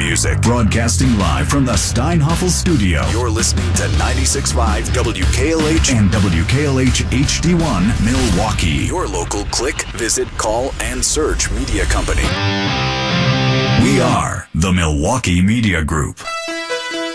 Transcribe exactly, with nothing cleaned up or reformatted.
music. Broadcasting live from the Steinhoffel studio. You're listening to ninety-six point five W K L H and W K L H H D one Milwaukee. Your local click, visit, call, and search media company. We are the Milwaukee Media Group.